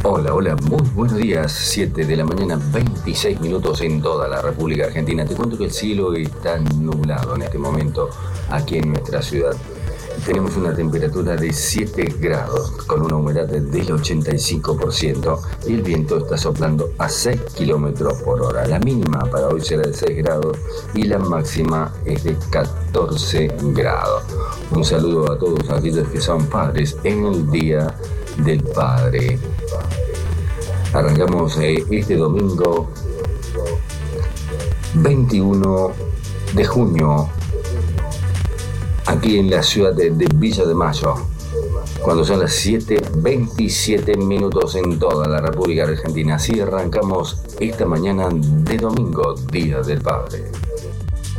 Hola, hola, muy buenos días. 7 de la mañana, 26 minutos en toda la República Argentina. Te cuento que el cielo está nublado en este momento aquí en nuestra ciudad. Tenemos una temperatura de 7 grados con una humedad del 85% y el viento está soplando a 6 kilómetros por hora. La mínima para hoy será de 6 grados y la máxima es de 14 grados. Un saludo a todos aquellos que son padres en el Día del Padre. Arrancamos este domingo 21 de junio aquí en la ciudad de Villa de Mayo, cuando son las 7:27 minutos en toda la República Argentina. Así arrancamos esta mañana de domingo, Día del Padre.